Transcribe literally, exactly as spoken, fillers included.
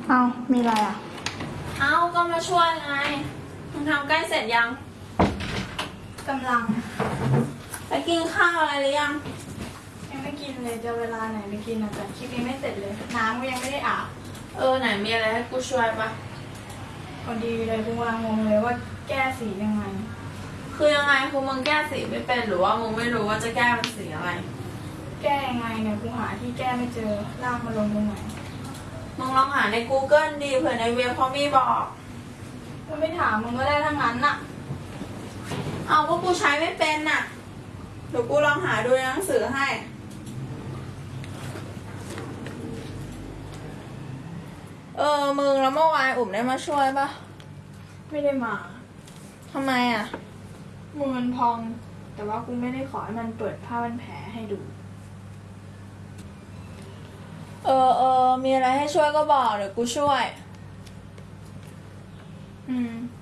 เอามีอะไรอ่ะเอาก็มาช่วยไงมึงทำใกล้เสร็จยังกำลังไปกินข้าวอะไรหรือยังยังไม่กินเลยจะเวลาไหนไม่กินอ่ะแต่คลิปนี้ไม่เสร็จเลยน้ำก็ยังไม่ได้อาบเออไหนมีอะไรให้กูช่วยปะพอดีเลยกูกำลังงงเลยว่าแก้สียังไงคือยังไงคือมึงแก้สีไม่เป็นหรือว่ามึงไม่รู้ว่าจะแก้เป็นสีอะไรแก้ยังไงเนี่ยกูหาที่แก้ไม่เจอลากมาลงตรงไหนมึงลองหาใน Google ดีเผื่อในเว็บเขามีบอกก็ไม่ถามมึงก็ได้ทั้งนั้นน่ะเอาก็กูใช้ไม่เป็นน่ะเดี๋ยวกูลองหาดูในหนังสือให้เออมึงแล้วเมื่อวานอุ่มได้มาช่วยปะไม่ได้มาทำไมอ่ะมือมันพองแต่ว่ากูไม่ได้ขอให้มันเปิดผ้าพันแผลให้ดูเออเออมีอะไรให้ช่วยก็บอกเดี๋ยวกูช่วยอืม